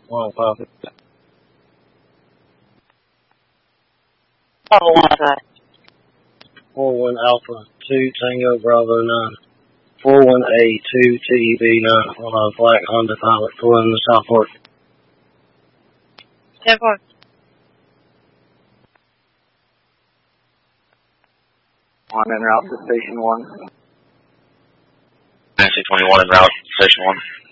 One copy. Bravo 1 side. 41 Alpha 2 Tango Bravo 9. 41A2 TEB 9. Hold on, flight Honda Pilot 4 in the Southport. 10-4. On en route to Station 1. Nancy 21 en route, Station 1.